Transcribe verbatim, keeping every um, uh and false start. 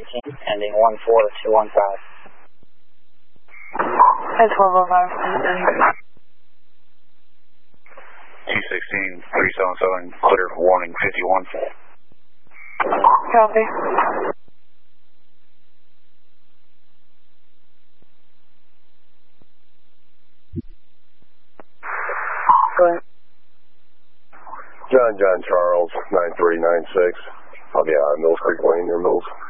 seventeen, ending one four two one five. That's twelve oh five. T sixteen, three seven seven, clear for warning fifty-one. Copy. Go ahead. John John Charles, nine three nine six. I'll be out of Mills Creek Lane near Mills.